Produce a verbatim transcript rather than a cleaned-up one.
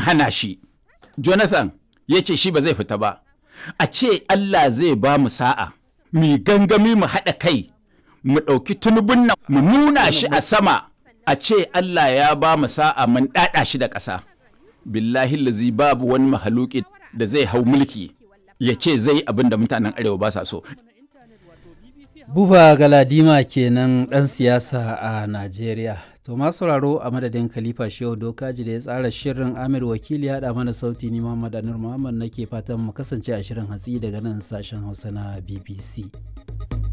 hana shi. Jonathan ya ce shi ba zai fita ba. A ce Allah zai ba mu sa'a, mu gangami mu haɗa kai, mu ɗauki tunubun nan mu nuna shi a sama, a ce Allah ya ba mu sa'a mun ɗaɗa shi da ƙasa. Billahi lazi babu wani mahaluki da zai hau mulki ya ce zai abin da mutanen arewa ba sa so. Buba Galadima kenan ɗan siyasa a Najeriya. To masu sauraro a madadin Khalifa Shehu Dokaji da ya tsara shirin, Amir Wakili ya haɗa mana sauti, ni Muhammad Anur Muhammad nake fatan mu kasance a shirin hatsi daga nan sashen Hausa na B B C.